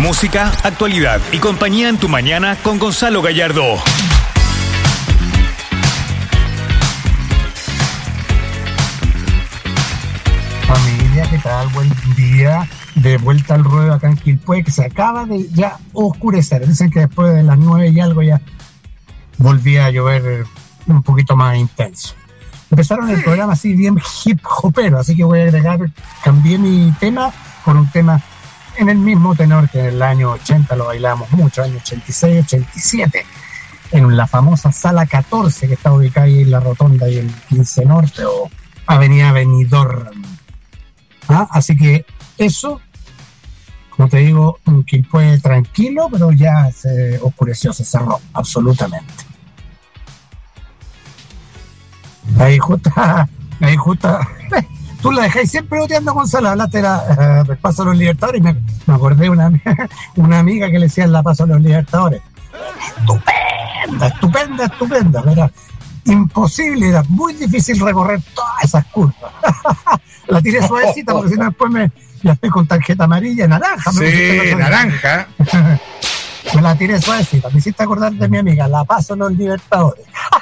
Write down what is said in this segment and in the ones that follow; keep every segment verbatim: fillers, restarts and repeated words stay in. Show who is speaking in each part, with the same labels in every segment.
Speaker 1: Música, actualidad y compañía en tu mañana con Gonzalo Gallardo.
Speaker 2: Familia, ¿qué tal? Buen día. De vuelta al ruedo acá en Quilpué, que se acaba de ya oscurecer. Dicen que después de las nueve y algo ya volvía a llover un poquito más intenso. Empezaron el programa así bien hip hopero, así que voy a agregar, cambié mi tema por un tema en el mismo tenor que en el año ochenta, lo bailamos mucho, año ochenta y seis, ochenta y siete, en la famosa Sala catorce, que está ubicada ahí en la rotonda y en quince Norte o Avenida Benidorm. ¿Ah? Así que eso, como te digo, un Quilpué tranquilo, pero ya se oscureció, se cerró absolutamente. Ahí justo, ahí justo, tú la dejáis siempre boteando, Gonzalo. Hablaste de la, uh, del Paso a los Libertadores y me, me acordé de una, una amiga que le decía la Paso a los Libertadores. Estupenda, estupenda, estupenda. Era imposible, era muy difícil recorrer todas esas curvas. La tiré suavecita porque si no después me la estoy con tarjeta amarilla, naranja.
Speaker 3: Sí, naranja.
Speaker 2: Me la tiré suavecita, me hiciste acordar de mi amiga, la Paso a los Libertadores.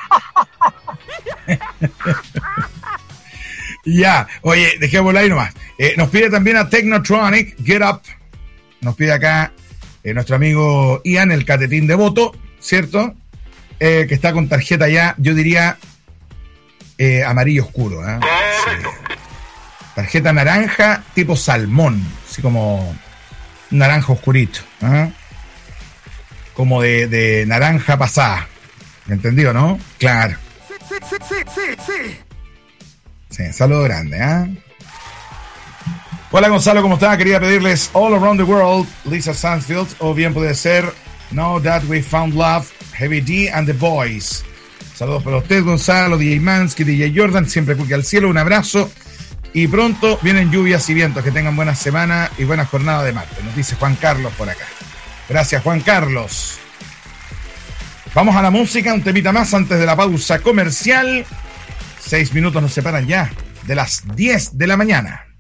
Speaker 3: Ya, oye, dejémoslo ahí nomás. Eh, nos pide también a Technotronic, Get Up. Nos pide acá eh, nuestro amigo Ian, el catetín de voto, ¿cierto? Eh, que está con tarjeta ya, yo diría, eh, amarillo oscuro. ¿eh? Sí. Tarjeta naranja tipo salmón, así como naranja oscurito. ¿eh? Como de, de naranja pasada. ¿Me entendió, no? Claro.
Speaker 4: Sí, sí, sí, sí, sí.
Speaker 3: Sí, saludo grande, ¿eh? Hola Gonzalo, ¿cómo está? Quería pedirles All Around the World, Lisa Stansfield, o bien puede ser Know That We Found Love, Heavy D and the Boys. Saludos para usted, Gonzalo, D J Mansky, D J Jordan, siempre cuque al cielo, un abrazo. Y pronto vienen lluvias y vientos, que tengan buena semana y buena jornada de martes, nos dice Juan Carlos por acá. Gracias, Juan Carlos. Vamos a la música, un temita más antes de la pausa comercial. Seis minutos nos separan ya de las diez de la mañana.